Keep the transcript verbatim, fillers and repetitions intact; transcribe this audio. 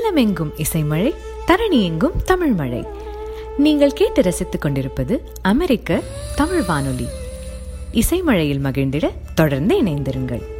நிலமெங்கும் இசைமழை, தரணி எங்கும் தமிழ் மழை. நீங்கள் கேட்டு ரசித்துக் கொண்டிருப்பது அமெரிக்க தமிழ் வானொலி. இசைமழையில் மகிழ்ந்திட தொடர்ந்து இணைந்திருங்கள்.